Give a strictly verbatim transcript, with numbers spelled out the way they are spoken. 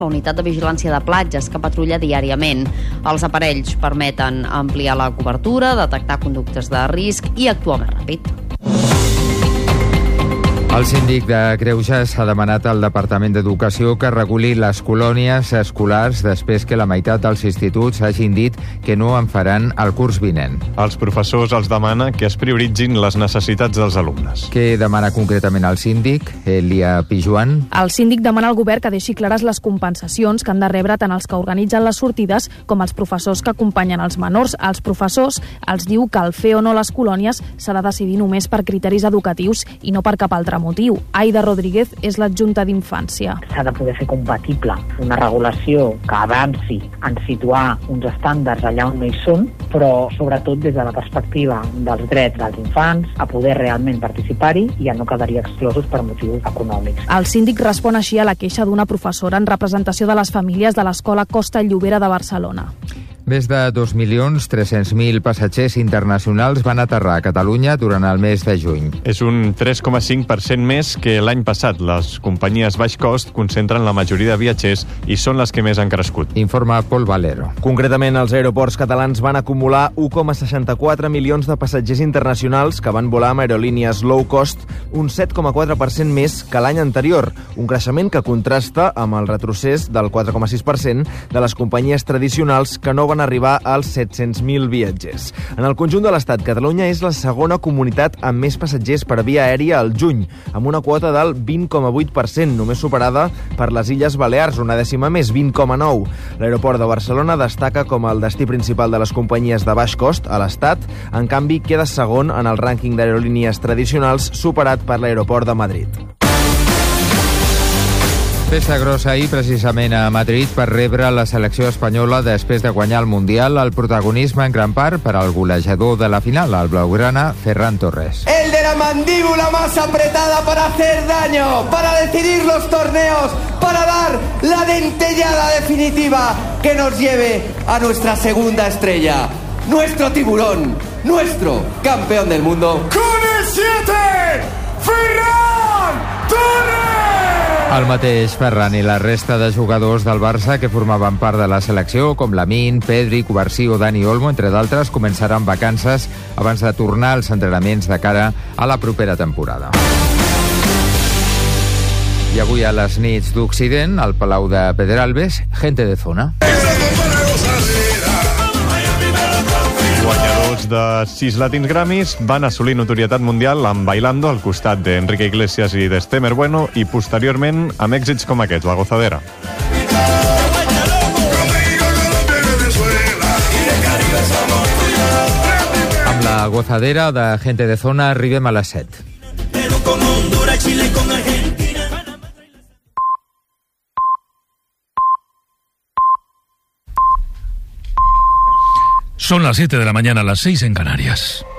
la unitat de vigilància de platges que patrulla diàriament. Els aparells permeten ampliar la cobertura, detectar conductes de risc i actuar més ràpid. El síndic de Greuges ha demanat al Departament d'Educació que reguli les colònies escolars després que la meitat dels instituts hagin dit que no en faran el curs vinent. Els professors els demana que es prioritzin les necessitats dels alumnes. Què demana concretament el síndic, Elia Pijuan? El síndic demana al govern que deixi clares les compensacions que han de rebre tant els que organitzen les sortides com els professors que acompanyen els menors. Els professors els diu que el fer o no les colònies s'ha de decidir només per criteris educatius i no per cap altre motiu. Aida Rodríguez és l'adjunta d'Infància. S'ha de poder fer compatible una regulació que avanci en situar uns estàndards allà on no hi són, però sobretot des de la perspectiva dels drets dels infants a poder realment participar-hi i a no quedar-hi exclosos per motius econòmics. El síndic respon així a la queixa d'una professora en representació de les famílies de l'Escola Costa Llobera de Barcelona. Més de dos milions tres-cents mil passatgers internacionals van aterrar a Catalunya durant el mes de juny. És un tres coma cinc per cent més que l'any passat. Les companyies baix cost concentren la majoria de viatgers i són les que més han crescut. Informa Pol Valero. Concretament, els aeroports catalans van acumular u coma seixanta-quatre milions de passatgers internacionals que van volar amb aerolínies low cost, un set coma quatre per cent més que l'any anterior, un creixement que contrasta amb el retrocés del quatre coma sis per cent de les companyies tradicionals que no van arribar als set-cents mil viatgers. En el conjunt de l'Estat, Catalunya és la segona comunitat amb més passatgers per via aèria al juny, amb una quota del vint coma vuit per cent, només superada per les Illes Balears, una dècima més, vint coma nou. L'aeroport de Barcelona destaca com el destí principal de les companyies de baix cost a l'Estat. En canvi, queda segon en el rànquing d'aerolínies tradicionals, superat per l'aeroport de Madrid. Festa grossa ahir precisament a Madrid per rebre la selecció espanyola després de guanyar el Mundial, el protagonisme en gran part per al golejador de la final, el blaugrana Ferran Torres. El de la mandíbula más apretada para hacer daño, para decidir los torneos, para dar la dentellada definitiva que nos lleve a nuestra segunda estrella. Nuestro tiburón, nuestro campeón del mundo. Con el siete, Ferran Torres! El mateix Ferran i la resta de jugadors del Barça que formaven part de la selecció, com Lamine, Pedri, Cubarsí o Dani Olmo, entre d'altres, començaran vacances abans de tornar als entrenaments de cara a la propera temporada. I avui a les nits d'Occident, al Palau de Pedralbes, gente de zona. Guanyadors de sis Latins Grammys van assolir notorietat mundial amb Bailando al costat d'Enrique Iglesias i d'Estemer Bueno i posteriorment amb èxits com aquest, La Gozadera. Amb La Gozadera de Gente de Zona arribem a les set. Son las siete de la mañana, las seis en Canarias.